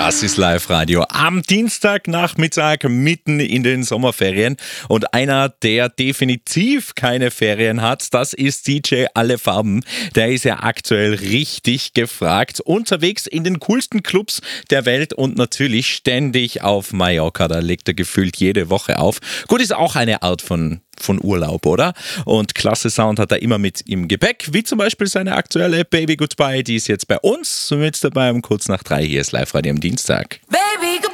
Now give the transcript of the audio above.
Das ist Live-Radio am Dienstagnachmittag mitten in den Sommerferien. Und einer, der definitiv keine Ferien hat, das ist DJ Alle Farben. Der ist ja aktuell richtig gefragt. Unterwegs in den coolsten Clubs der Welt und natürlich ständig auf Mallorca. Da legt er gefühlt jede Woche auf. Gut, ist auch eine Art von Urlaub, oder? Und klasse Sound hat er immer mit im Gepäck, wie zum Beispiel seine aktuelle Baby Goodbye, die ist jetzt bei uns mit dabei um kurz nach 3. Hier ist Live-Radio am Dienstag. Baby,